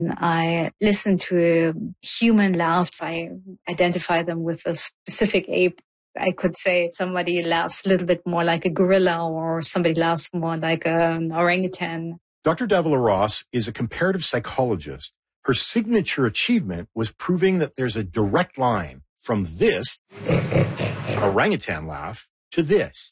I listen to a human laugh. I identify them with a specific ape. I could say somebody laughs a little bit more like a gorilla or somebody laughs more like an orangutan. Dr. Davila Ross is a comparative psychologist. Her signature achievement was proving that there's a direct line from this orangutan laugh to this.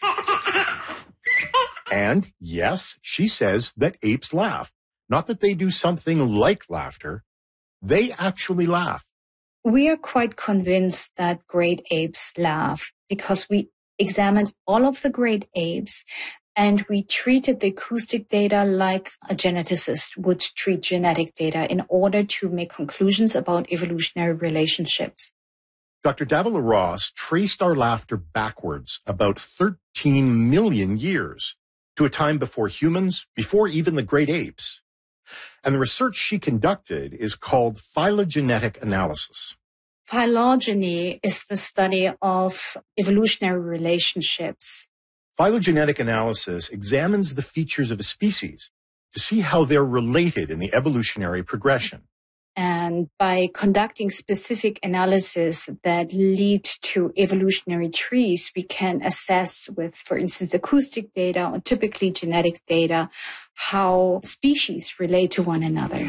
And yes, she says that apes laugh. Not that they do something like laughter. They actually laugh. We are quite convinced that great apes laugh because we examined all of the great apes and we treated the acoustic data like a geneticist would treat genetic data in order to make conclusions about evolutionary relationships. Dr. Davila Ross traced our laughter backwards about 13 million years to a time before humans, before even the great apes. And the research she conducted is called phylogenetic analysis. Phylogeny is the study of evolutionary relationships. Phylogenetic analysis examines the features of a species to see how they're related in the evolutionary progression. And by conducting specific analysis that lead to evolutionary trees, we can assess with, for instance, acoustic data or typically genetic data, how species relate to one another.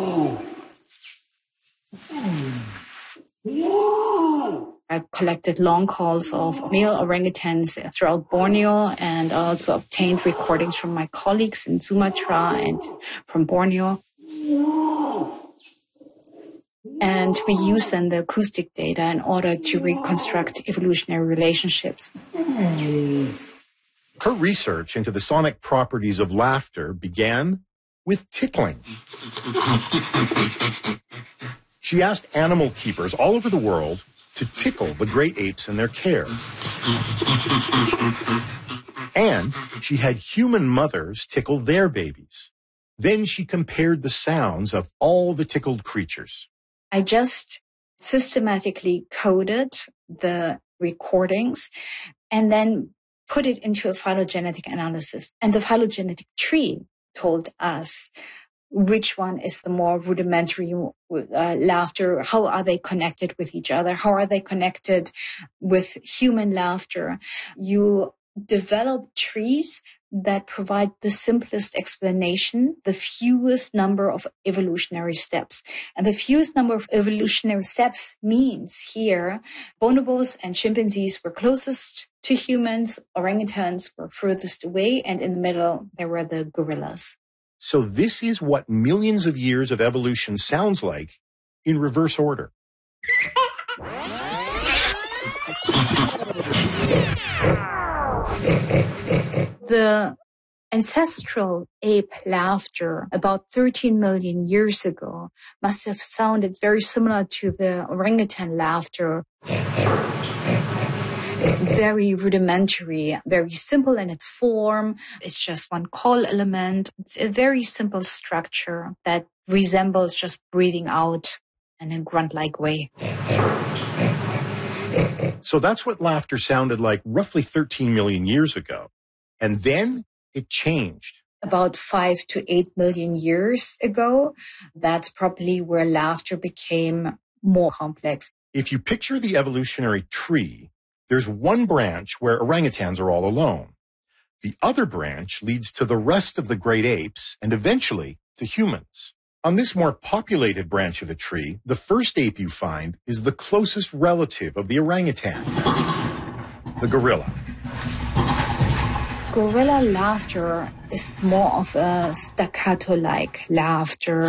I collected long calls of male orangutans throughout Borneo and also obtained recordings from my colleagues in Sumatra and from Borneo. And we use then the acoustic data in order to reconstruct evolutionary relationships. Her research into the sonic properties of laughter began with tickling. She asked animal keepers all over the world to tickle the great apes in their care. And she had human mothers tickle their babies. Then she compared the sounds of all the tickled creatures. I just systematically coded the recordings and then put it into a phylogenetic analysis. And the phylogenetic tree told us which one is the more rudimentary laughter, how are they connected with each other, how are they connected with human laughter. You develop trees that provide the simplest explanation, the fewest number of evolutionary steps. And the fewest number of evolutionary steps means here, bonobos and chimpanzees were closest to humans, orangutans were furthest away, and in the middle, there were the gorillas. So this is what millions of years of evolution sounds like in reverse order. The ancestral ape laughter about 13 million years ago must have sounded very similar to the orangutan laughter. Very rudimentary, very simple in its form. It's just one call element, a very simple structure that resembles just breathing out in a grunt-like way. So that's what laughter sounded like roughly 13 million years ago. And then it changed. About 5 to 8 million years ago, that's probably where laughter became more complex. If you picture the evolutionary tree, there's one branch where orangutans are all alone. The other branch leads to the rest of the great apes and eventually to humans. On this more populated branch of the tree, the first ape you find is the closest relative of the orangutan, the gorilla. Gorilla laughter is more of a staccato-like laughter.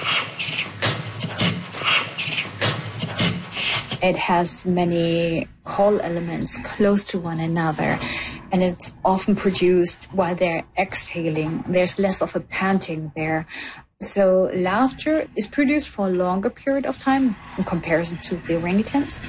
It has many call elements close to one another, and it's often produced while they're exhaling. There's less of a panting there. So laughter is produced for a longer period of time in comparison to the orangutans.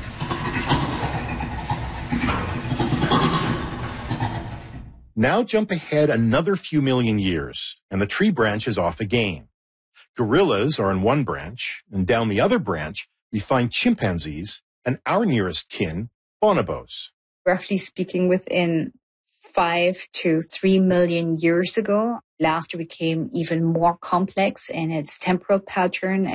Now jump ahead another few million years, and the tree branches off again. Gorillas are in one branch, and down the other branch, we find chimpanzees and our nearest kin, bonobos. Roughly speaking, within 5 to 3 million years ago, laughter became even more complex in its temporal pattern